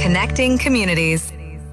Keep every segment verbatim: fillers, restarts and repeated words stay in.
Connecting communities.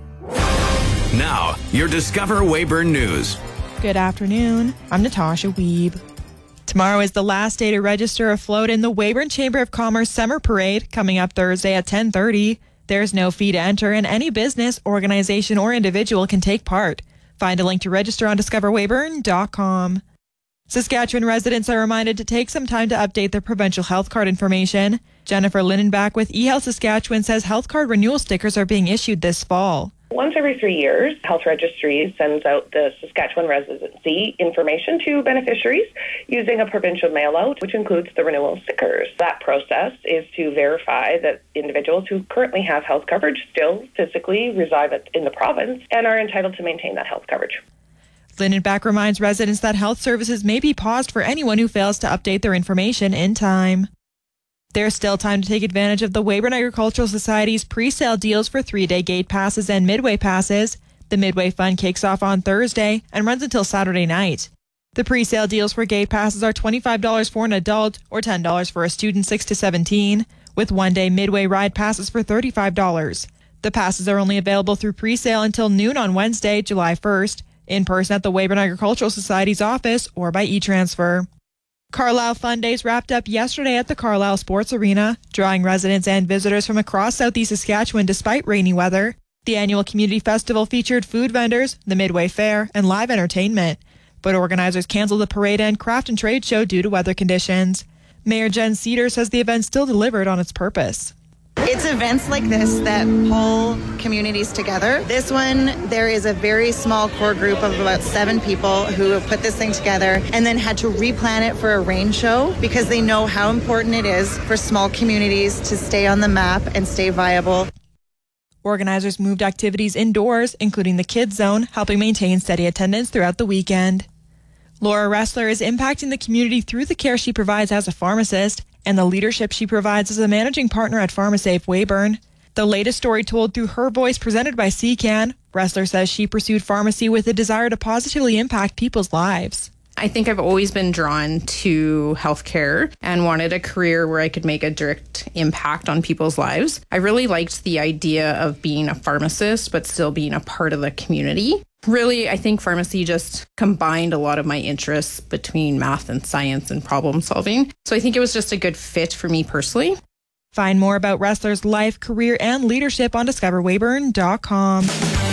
Now, your Discover Weyburn News. Good afternoon. I'm Natasha Wiebe. Tomorrow is the last day to register a float in the Weyburn Chamber of Commerce Summer Parade, coming up Thursday at ten thirty. There's no fee to enter, and any business, organization, or individual can take part. Find a link to register on discover weyburn dot com. Saskatchewan residents are reminded to take some time to update their provincial health card information. Jennifer Lindenbach with eHealth Saskatchewan says health card renewal stickers are being issued this fall. Once every three years, Health Registries sends out the Saskatchewan residency information to beneficiaries using a provincial mail-out, which includes the renewal stickers. That process is to verify that individuals who currently have health coverage still physically reside in the province and are entitled to maintain that health coverage. Lindenbach reminds residents that health services may be paused for anyone who fails to update their information in time. There's still time to take advantage of the Weyburn Agricultural Society's pre-sale deals for three-day gate passes and Midway passes. The Midway Fund kicks off on Thursday and runs until Saturday night. The pre-sale deals for gate passes are twenty-five dollars for an adult or ten dollars for a student six to seventeen, with one-day Midway ride passes for thirty-five dollars. The passes are only available through pre-sale until noon on Wednesday, July first, in person at the Weyburn Agricultural Society's office or by e-transfer. Carlisle Fun Days wrapped up yesterday at the Carlisle Sports Arena, drawing residents and visitors from across southeast Saskatchewan despite rainy weather. The annual community festival featured food vendors, the Midway Fair, and live entertainment. But organizers canceled the parade and craft and trade show due to weather conditions. Mayor Jen Cedar says the event still delivered on its purpose. It's events like this that pull communities together. This one, there is a very small core group of about seven people who have put this thing together and then had to replan it for a rain show because they know how important it is for small communities to stay on the map and stay viable. Organizers moved activities indoors, including the Kids Zone, helping maintain steady attendance throughout the weekend. Laura Ressler is impacting the community through the care she provides as a pharmacist and the leadership she provides as a managing partner at PharmaSafe Weyburn. The latest story told through her voice presented by C C A N, Ressler says she pursued pharmacy with a desire to positively impact people's lives. I think I've always been drawn to healthcare and wanted a career where I could make a direct impact on people's lives. I really liked the idea of being a pharmacist, but still being a part of the community. Really, I think pharmacy just combined a lot of my interests between math and science and problem solving. So I think it was just a good fit for me personally. Find more about Ressler's life, career, and leadership on discover weyburn dot com.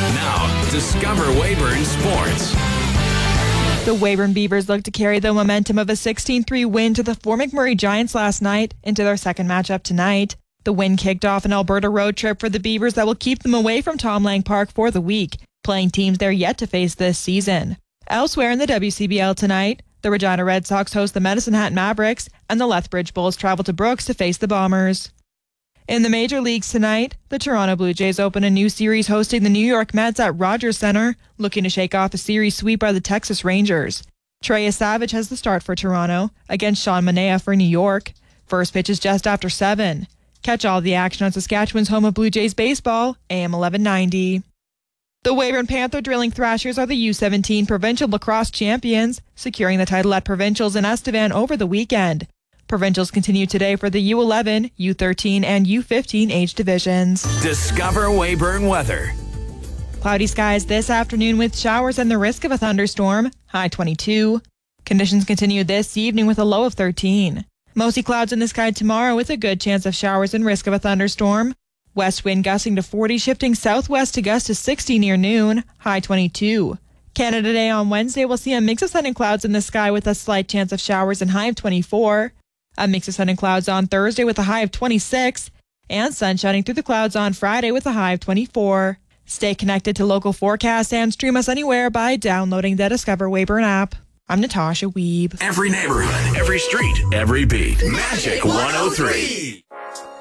Now, Discover Weyburn Sports. The Weyburn Beavers look to carry the momentum of a sixteen three win to the Fort McMurray Giants last night into their second matchup tonight. The win kicked off an Alberta road trip for the Beavers that will keep them away from Tom Lang Park for the week, playing teams they're yet to face this season. Elsewhere in the W C B L tonight, the Regina Red Sox host the Medicine Hat Mavericks, and the Lethbridge Bulls travel to Brooks to face the Bombers. In the major leagues tonight, the Toronto Blue Jays open a new series hosting the New York Mets at Rogers Center, looking to shake off a series sweep by the Texas Rangers. Trey Savage has the start for Toronto against Sean Manaea for New York. First pitch is just after seven. Catch all the action on Saskatchewan's home of Blue Jays baseball, A M eleven ninety. The Weyburn Panther Drilling Thrashers are the U seventeen Provincial Lacrosse Champions, securing the title at Provincials in Estevan over the weekend. Provincials continue today for the U eleven, U thirteen, and U fifteen age divisions. Discover Weyburn weather. Cloudy skies this afternoon with showers and the risk of a thunderstorm, high twenty-two. Conditions continue this evening with a low of thirteen. Mostly clouds in the sky tomorrow with a good chance of showers and risk of a thunderstorm. West wind gusting to forty, shifting southwest to gust to sixty near noon, high twenty-two. Canada Day on Wednesday will see a mix of sun and clouds in the sky with a slight chance of showers and high of twenty-four. A mix of sun and clouds on Thursday with a high of twenty-six. And sun shining through the clouds on Friday with a high of twenty-four. Stay connected to local forecasts and stream us anywhere by downloading the Discover Weyburn app. I'm Natasha Wiebe. Every neighborhood, every street, every beat. Magic one oh three.